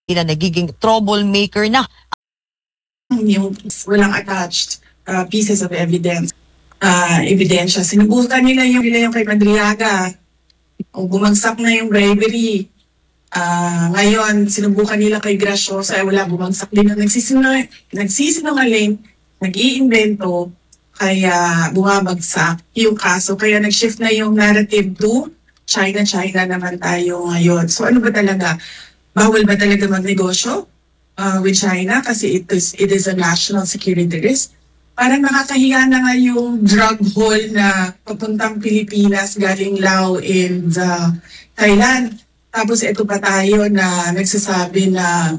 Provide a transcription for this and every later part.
na nagiging troublemaker na. Yung walang attached pieces of evidence, ebidensya. Sinubukan nila yung kay Madriaga. O bumagsak na yung bribery. Ngayon, sinubukan nila kay Graciosa, wala, bumagsak din na nagsisinungaling, nag-iimbento, kaya bumabagsak yung kaso. Kaya nag-shift na yung narrative to China naman tayo ngayon. So ano ba talaga? Bawal ba talaga magnegosyo with China kasi it is a national security risk? Parang nakakahiya na nga yung drug haul na papuntang Pilipinas galing Laos and Thailand. Tapos ito pa tayo na nagsasabi na,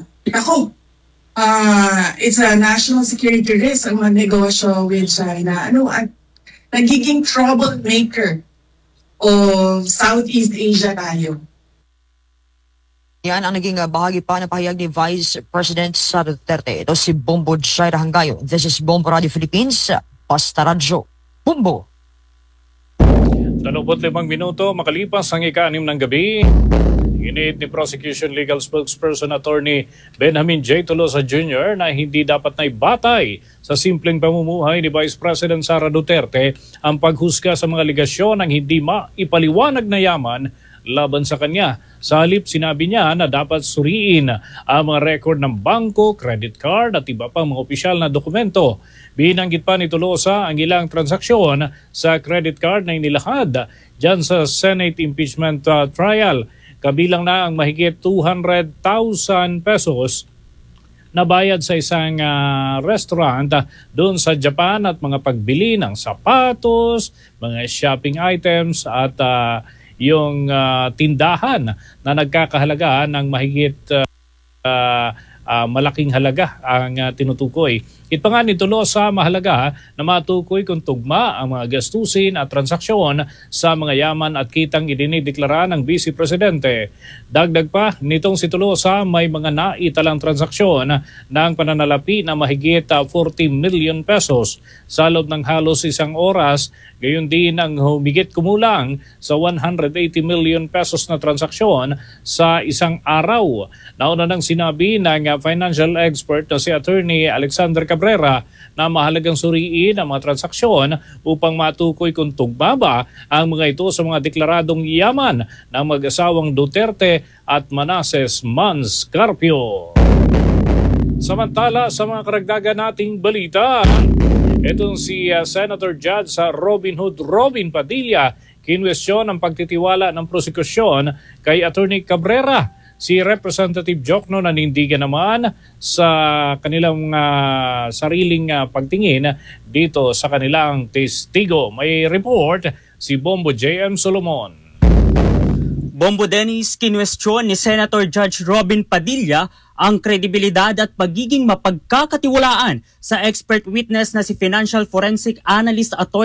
it's a national security risk ang magnegosyo with China. Nagiging troublemaker o Southeast Asia tayo. Yan ang naging bahagi pa na pahayag ni Vice President Sara Duterte. Ito si Bombo Jaira Hangayo. This is Bombo Radio Philippines. Basta Radyo. Bombo! 25 minuto makalipas ang ika-6 ng gabi. Iniit ni Prosecution Legal Spokesperson Attorney Benjamin J. Tolosa Jr. na hindi dapat na ibatay sa simpleng pamumuhay ni Vice President Sara Duterte ang paghusga sa mga aligasyon ng hindi maipaliwanag na yaman laban sa kanya. Sa halip, sinabi niya na dapat suriin ang mga record ng bangko, credit card at iba pang mga opisyal na dokumento. Binanggit pa ni Tolosa ang ilang transaksyon sa credit card na inilahad dyan sa Senate impeachment trial. Kabilang na ang mahigit 200,000 pesos na bayad sa isang restaurant doon sa Japan at mga pagbili ng sapatos, mga shopping items at yung tindahan na nagkakahalaga ng mahigit malaking halaga ang tinutukoy. Ito nga ni Tolosa mahalaga na matukoy kung tugma ang mga gastusin at transaksyon sa mga yaman at kitang idinideklara ng Vice Presidente. Dagdag pa nitong si Tolosa may mga naitalang transaksyon ng pananalapi na mahigit 40 million pesos sa loob ng halos isang oras. Gayon din ang humigit kumulang sa 180 million pesos na transaksyon sa isang araw. Nauna nang sinabi ng financial expert na si Attorney Alexander Cabrera na mahalagang suriin ang mga transaksyon upang matukoy kung tugma ba ang mga ito sa mga deklaradong yaman ng mag-asawang Duterte at Manases Mans Carpio. Samantala, sa mga karagdagan nating balita, itong si Senator Judge Robin Hood Robin Padilla kinwestiyon ang pagtitiwala ng prosekusyon kay Attorney Cabrera. Si Representative Jokno nanindigan naman sa kanilang sariling pagtingin dito sa kanilang testigo. May report si Bombo J.M. Solomon. Bombo Dennis, kinwestiyon ni Senator Judge Robin Padilla ang kredibilidad at pagiging mapagkakatiwalaan sa expert witness na si Financial Forensic Analyst Attorney